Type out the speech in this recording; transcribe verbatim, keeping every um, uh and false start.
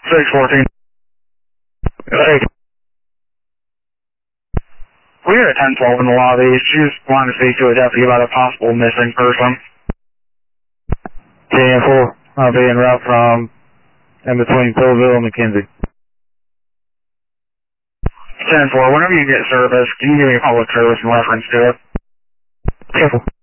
six fourteen. Hey. We're at ten twelve in the lobby. She just wanted to speak to a deputy about a possible missing person. ten four. I'll be en route from in between Pillsville and McKenzie. ten four. Whenever you get service, can you give me a public service in reference to it? Careful.